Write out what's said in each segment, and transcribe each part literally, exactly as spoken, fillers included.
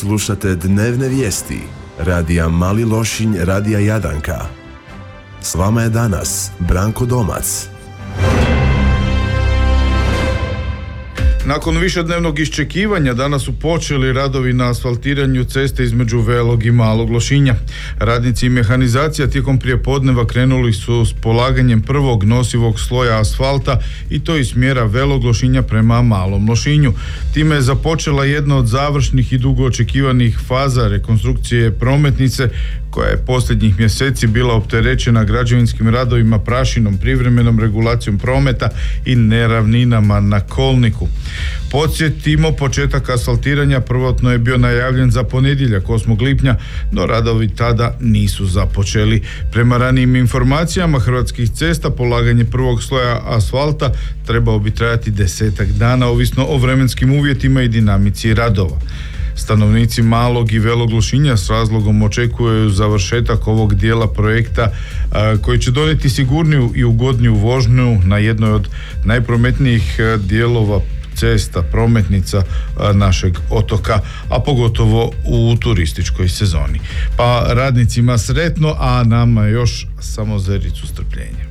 Slušate dnevne vijesti radija Mali Lošinj, radija Jadranka. S vama je danas Branko Domac. Nakon višednevnog iščekivanja danas su počeli radovi na asfaltiranju ceste između Velog i Malog Lošinja. Radnici i mehanizacija tijekom prijepodneva krenuli su s polaganjem prvog nosivog sloja asfalta i to iz smjera Velog Lošinja prema Malom Lošinju. Time je započela jedna od završnih i dugo očekivanih faza rekonstrukcije prometnice koja je posljednjih mjeseci bila opterećena građevinskim radovima, prašinom, privremenom regulacijom prometa i neravninama na kolniku. Podsjetimo, početak asfaltiranja prvotno je bio najavljen za ponedjeljak osmog lipnja, no radovi tada nisu započeli. Prema ranijim informacijama Hrvatskih cesta, polaganje prvog sloja asfalta trebao bi trajati desetak dana, ovisno o vremenskim uvjetima i dinamici radova. Stanovnici Malog i Velog Lošinja s razlogom očekuju završetak ovog dijela projekta a, koji će donijeti sigurniju i ugodniju vožnju na jednoj od najprometnijih a, dijelova cesta, prometnica a, našeg otoka, a pogotovo u turističkoj sezoni. Pa radnicima sretno, a nama još samo zericu strpljenja.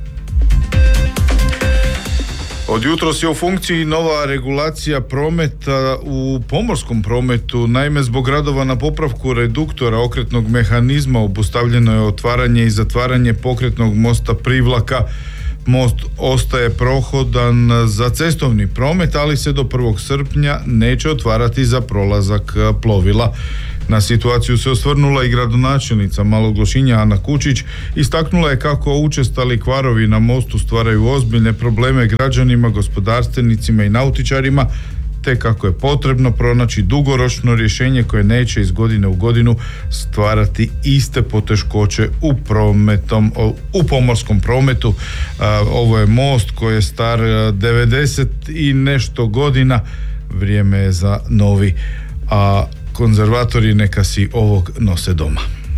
Od jutros je u funkciji nova regulacija prometa u pomorskom prometu. Naime, zbog radova na popravku reduktora okretnog mehanizma obustavljeno je otvaranje i zatvaranje pokretnog mosta Privlaka. Most ostaje prohodan za cestovni promet, ali se do prvog srpnja neće otvarati za prolazak plovila. Na situaciju se osvrnula i gradonačelnica Malog Lošinja Ana Kučić. Istaknula je kako učestali kvarovi na mostu stvaraju ozbiljne probleme građanima, gospodarstvenicima i nautičarima, te kako je potrebno pronaći dugoročno rješenje koje neće iz godine u godinu stvarati iste poteškoće u prometom, u pomorskom prometu. Ovo je most koji je star devedeset i nešto godina. Vrijeme je za novi, a konzervatori neka si ovog nose doma.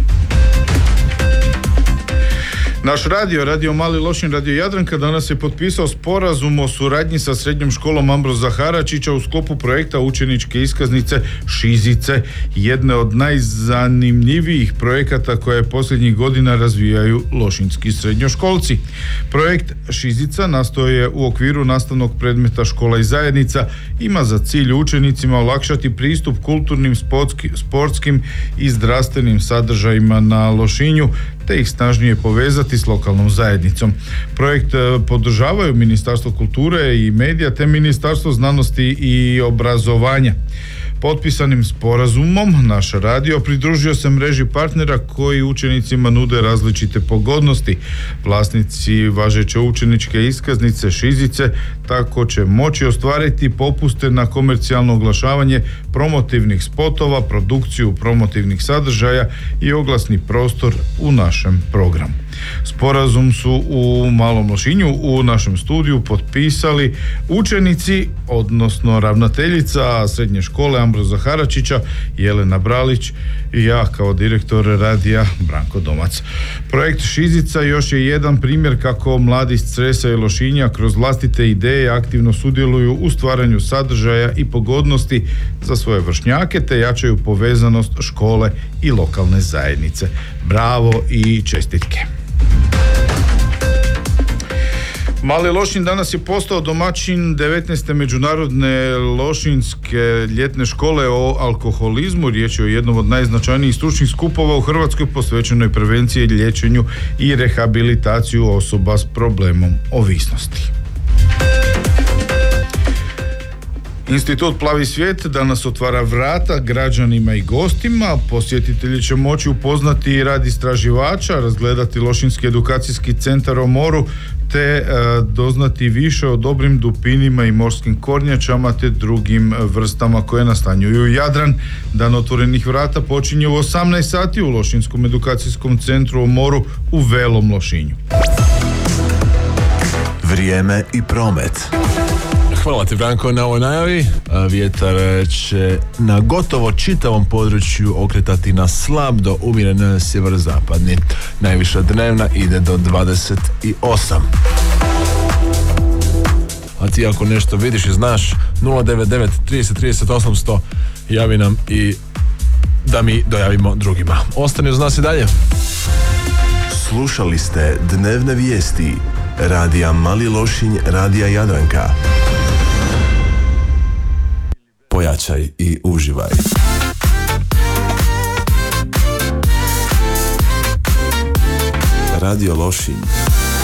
Naš radio, radio Mali Lošinj, radio Jadranka, danas je potpisao sporazum o suradnji sa srednjom školom Ambroza Haračića u sklopu projekta učeničke iskaznice Šizice, jedne od najzanimljivijih projekata koje posljednjih godina razvijaju lošinjski srednjoškolci. Projekt Šizica nastao je u okviru nastavnog predmeta Škola i zajednica, ima za cilj učenicima olakšati pristup kulturnim, sportskim i zdravstvenim sadržajima na Lošinju, te ih snažnije povezati s lokalnom zajednicom. Projekt podržavaju Ministarstvo kulture i medija te Ministarstvo znanosti i obrazovanja. Potpisanim sporazumom naš radio pridružio se mreži partnera koji učenicima nude različite pogodnosti. Vlasnici važeće učeničke iskaznice Šizice tako će moći ostvariti popuste na komercijalno oglašavanje promotivnih spotova, produkciju promotivnih sadržaja i oglasni prostor u našem programu. Sporazum su u Malom Lošinju u našem studiju potpisali učenici, odnosno ravnateljica srednje škole Ambroza Haračića Jelena Bralić i ja kao direktor radija Branko Domac. Projekt Šizica još je jedan primjer kako mladi iz Cresa i Lošinja kroz vlastite ideje aktivno sudjeluju u stvaranju sadržaja i pogodnosti za svoje vršnjake te jačaju povezanost škole i lokalne zajednice. Bravo i čestitke. Mali Lošinj danas je postao domaćin devetnaeste međunarodne lošinjske ljetne škole o alkoholizmu. Riječ je o jednom od najznačajnijih stručnih skupova u Hrvatskoj posvećenoj prevenciji, liječenju i rehabilitaciju osoba s problemom ovisnosti. Institut Plavi svijet danas otvara vrata građanima i gostima. Posjetitelji će moći upoznati rad istraživača, razgledati Lošinjski edukacijski centar o moru, te e, doznati više o dobrim dupinima i morskim kornjačama te drugim vrstama koje nastanjuju Jadran. Dan otvorenih vrata počinje u osamnaest sati u Lošinjskom edukacijskom centru o moru u Velom Lošinju. Vrijeme i promet. Hvala ti, Branko, na ovoj najavi. Vjetar će na gotovo čitavom području okretati na slab do umjeren sjeverozapadni. Najviša dnevna ide do dvadeset osam. A ti ako nešto vidiš i znaš, nula devet devet trideset trideset osamsto javi nam i da mi dojavimo drugima. Ostani uz nas i dalje. Slušali ste dnevne vijesti radija Mali Lošinj, radija Jadranka. Pojačaj i uživaj. Radio Lošinj.